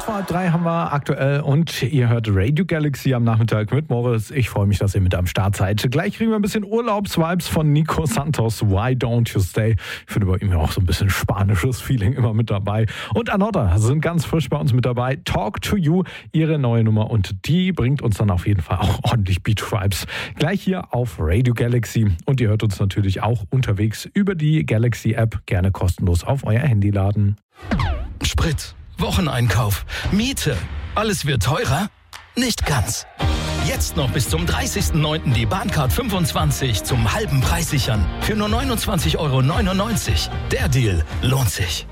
vor 3 haben wir aktuell und ihr hört Radio Galaxy am Nachmittag mit Moritz. Ich freue mich, dass ihr mit am Start seid. Gleich kriegen wir ein bisschen Urlaubsvibes von Nico Santos. Why Don't You Stay? Ich finde bei ihm ja auch so ein bisschen spanisches Feeling immer mit dabei. Und Another sind ganz frisch bei uns mit dabei. Talk to You, ihre neue Nummer und die bringt uns dann auf jeden Fall auch ordentlich Beach-Vibes. Gleich hier auf Radio Galaxy und ihr hört uns natürlich auch unterwegs über die Galaxy-App. Gerne kostenlos auf euer Handy laden. Sprit, Wocheneinkauf, Miete, alles wird teurer? Nicht ganz. Jetzt noch bis zum 30.09. die Bahncard 25 zum halben Preis sichern. Für nur 29,99 €. Der Deal lohnt sich.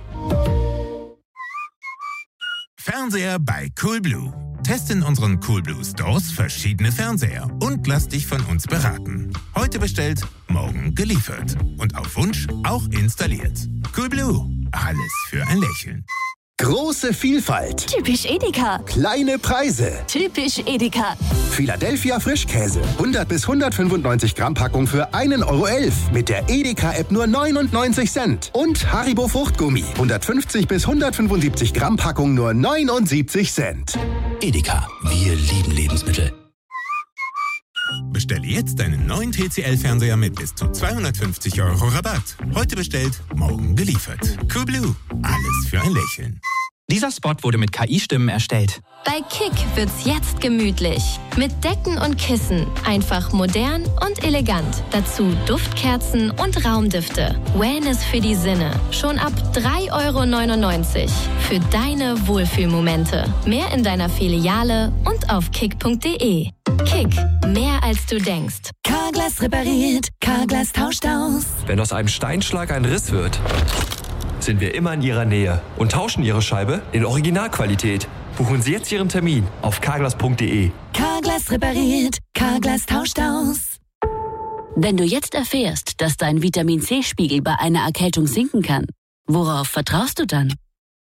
Fernseher bei Coolblue. Teste in unseren Coolblue Stores verschiedene Fernseher und lass dich von uns beraten. Heute bestellt, morgen geliefert. Und auf Wunsch auch installiert. Coolblue. Alles für ein Lächeln. Große Vielfalt. Typisch Edeka. Kleine Preise. Typisch Edeka. Philadelphia Frischkäse. 100 bis 195 Gramm Packung für 1,11 € mit der Edeka-App nur 99 Cent. Und Haribo Fruchtgummi. 150 bis 175 Gramm Packung nur 79 Cent. Edeka, wir lieben Lebensmittel. Bestelle jetzt deinen neuen TCL-Fernseher mit bis zu 250 € Rabatt. Heute bestellt, morgen geliefert. Coolblue. Alles für ein Lächeln. Dieser Spot wurde mit KI-Stimmen erstellt. Bei Kick wird's jetzt gemütlich. Mit Decken und Kissen. Einfach modern und elegant. Dazu Duftkerzen und Raumdüfte. Wellness für die Sinne. Schon ab 3,99 € für deine Wohlfühlmomente. Mehr in deiner Filiale und auf kick.de. Kick, mehr als du denkst. Carglass repariert, Carglass tauscht aus. Wenn aus einem Steinschlag ein Riss wird, sind wir immer in Ihrer Nähe und tauschen Ihre Scheibe in Originalqualität. Buchen Sie jetzt Ihren Termin auf carglass.de. Carglass repariert, Carglass tauscht aus. Wenn du jetzt erfährst, dass dein Vitamin-C-Spiegel bei einer Erkältung sinken kann, worauf vertraust du dann?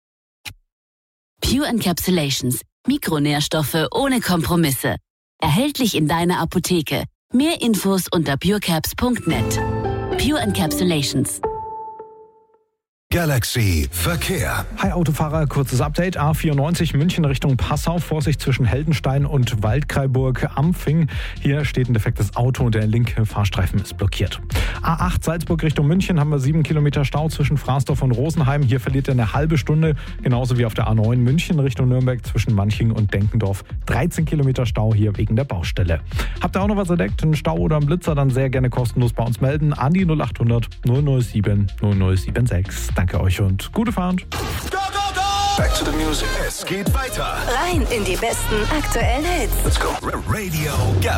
Pure Encapsulations. Mikronährstoffe ohne Kompromisse. Erhältlich in deiner Apotheke. Mehr Infos unter purecaps.net. Pure Encapsulations. Galaxy Verkehr. Hi Autofahrer, kurzes Update. A94 München Richtung Passau. Vorsicht zwischen Heldenstein und Waldkraiburg-Ampfing. Hier steht ein defektes Auto und der linke Fahrstreifen ist blockiert. A8 Salzburg Richtung München haben wir 7 Kilometer Stau zwischen Fraßdorf und Rosenheim. Hier verliert er eine halbe Stunde. Genauso wie auf der A9 München Richtung Nürnberg zwischen Manching und Denkendorf. 13 Kilometer Stau hier wegen der Baustelle. Habt ihr auch noch was entdeckt? Einen Stau oder einen Blitzer? Dann sehr gerne kostenlos bei uns melden. An die 0800 007 0076. Danke euch und gute Fahrt. Go, go, go! Back to the music. Es geht weiter. Rein in die besten aktuellen Hits. Let's go. Radio Galaxy.